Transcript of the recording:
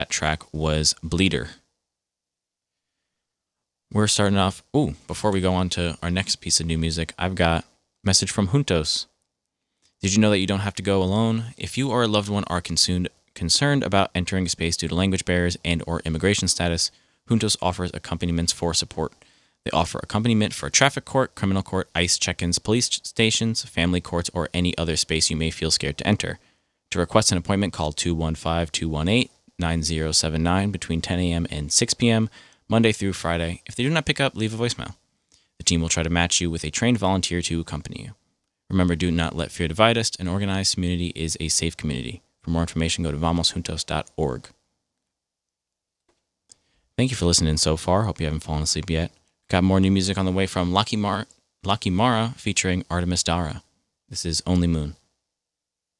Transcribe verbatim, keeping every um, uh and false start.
That track was Bleeder. We're starting off. Ooh, before we go on to our next piece of new music, I've got a message from Juntos. Did you know that you don't have to go alone? If you or a loved one are concerned concerned about entering space due to language barriers and or immigration status, Juntos offers accompaniments for support. They offer accompaniment for traffic court, criminal court, ICE check-ins, police stations, family courts, or any other space you may feel scared to enter. To request an appointment, call two one five, two one eight, nine zero seven nine between ten a.m. and six p.m., Monday through Friday. If they do not pick up, leave a voicemail. The team will try to match you with a trained volunteer to accompany you. Remember, do not let fear divide us. An organized community is a safe community. For more information, go to vamos juntos dot org. Thank you for listening so far. Hope you haven't fallen asleep yet. Got more new music on the way from Laki Mar- Laki Mara featuring Artemis Dara. This is Only Moon.